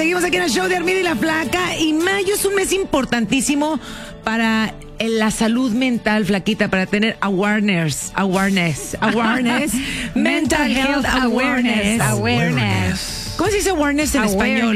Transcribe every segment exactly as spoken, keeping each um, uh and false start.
seguimos aquí en el show de Armida y la Flaca. Y mayo es un mes importantísimo para la salud mental, Flaquita, para tener awareness, awareness, awareness, mental health awareness, awareness. ¿Cómo se dice awareness en español?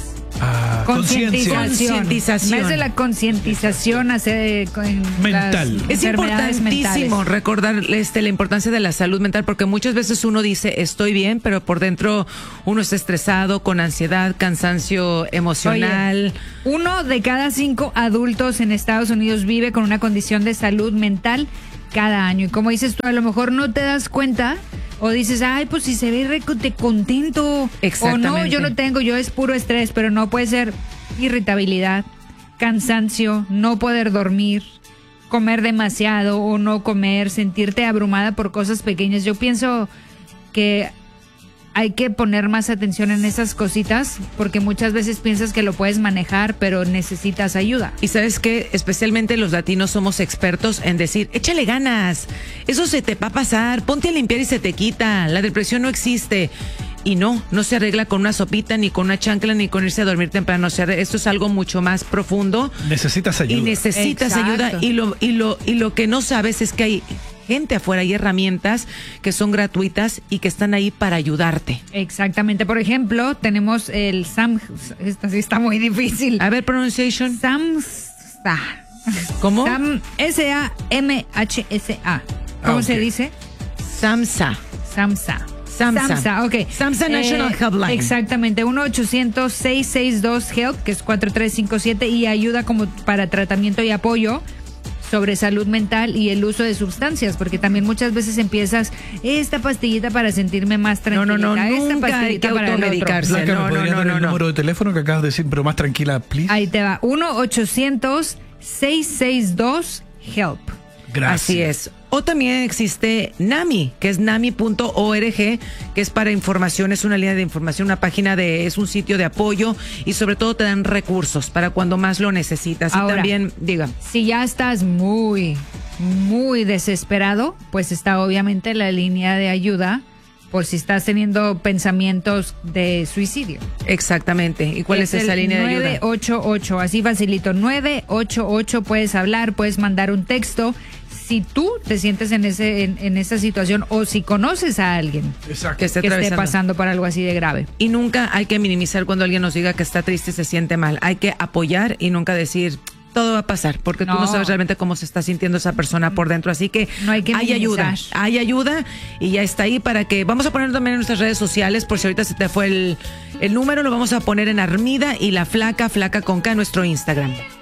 Ah, Concientización. Concientización. Mes de la concientización hace mental. Es importantísimo mentales. recordar este, la importancia de la salud mental, porque muchas veces uno dice estoy bien, pero por dentro uno está estresado, con ansiedad, cansancio emocional. Oye, uno de cada cinco adultos en Estados Unidos vive con una condición de salud mental cada año. Y como dices tú, a lo mejor no te das cuenta. O dices, ay, pues si se ve re contento. Exactamente. O no, yo no tengo, yo es puro estrés, pero no puede ser irritabilidad, cansancio, no poder dormir, comer demasiado o no comer, sentirte abrumada por cosas pequeñas. Yo pienso que hay que poner más atención en esas cositas porque muchas veces piensas que lo puedes manejar, pero necesitas ayuda. Y sabes que especialmente los latinos somos expertos en decir, échale ganas, eso se te va a pasar, ponte a limpiar y se te quita, la depresión no existe. Y no, no se arregla con una sopita, ni con una chancla, ni con irse a dormir temprano. O sea, esto es algo mucho más profundo. Necesitas ayuda. Y necesitas Exacto. ayuda. Y lo, y lo, y lo que no sabes es que hay gente afuera, hay herramientas que son gratuitas y que están ahí para ayudarte. Exactamente. Por ejemplo, tenemos el Sam, esta sí está muy difícil. A ver, pronunciation. Samsa. ¿Cómo? Sam, S A M H S A. ¿Cómo Ah, se ok. dice? Samsa. Samsa. Samsa. Samsa, ok. Samsa National Helpline. Exactamente, uno ochocientos, seiscientos sesenta y dos, HELP, que es cuatro tres cinco siete, y ayuda como para tratamiento y apoyo sobre salud mental y el uso de sustancias, porque también muchas veces empiezas esta pastillita para sentirme más tranquila. No, no, no, esta nunca pastillita hay que para el otro. automedicarse. Flaca, No, ¿me no, podrías no, dar no, el no. número de teléfono que acabas de decir, pero más tranquila, please? Ahí te va, uno ochocientos, seiscientos sesenta y dos, HELP. Gracias. Así es. O también existe NAMI, que es nami punto org, que es para información, es una línea de información, una página de, es un sitio de apoyo y sobre todo te dan recursos para cuando más lo necesitas. Ahora, y también, diga. Si ya estás muy, muy desesperado, pues está obviamente la línea de ayuda por si estás teniendo pensamientos de suicidio. Exactamente. ¿Y cuál es, el esa línea de ayuda? nueve ocho ocho, así facilito, nueve ocho ocho, puedes hablar, puedes mandar un texto. Si tú te sientes en ese en, en esa situación o si conoces a alguien Exacto. Que esté que esté atravesando. pasando por algo así de grave. Y nunca hay que minimizar cuando alguien nos diga que está triste y se siente mal. Hay que apoyar y nunca decir todo va a pasar, porque tú No. no sabes realmente cómo se está sintiendo esa persona por dentro. Así que, No hay que hay ayuda, minimizar. hay ayuda y ya está ahí para que, vamos a poner también en nuestras redes sociales, por si ahorita se te fue el, el número, lo vamos a poner en Armida y la Flaca, Flaca con K, nuestro Instagram.